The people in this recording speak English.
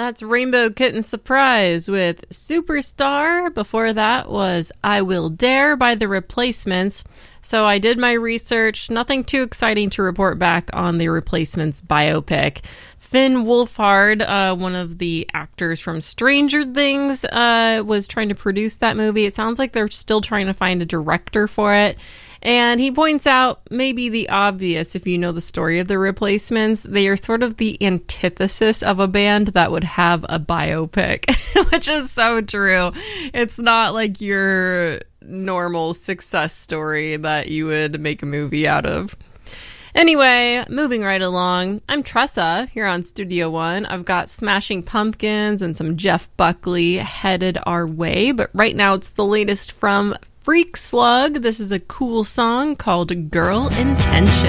That's Rainbow Kitten Surprise with Superstar. Before that was I Will Dare by The Replacements. So I did my research. Nothing too exciting to report back on The Replacements biopic. Finn Wolfhard, one of the actors from Stranger Things, was trying to produce that movie. It sounds like they're still trying to find a director for it. And he points out maybe the obvious if you know the story of The Replacements. They are sort of the antithesis of a band that would have a biopic, which is so true. It's not like your normal success story that you would make a movie out of. Anyway, moving right along, I'm Tressa here on Studio One. I've got Smashing Pumpkins and some Jeff Buckley headed our way, but right now it's the latest from Freak Slug. This is a cool song called Girl Intention.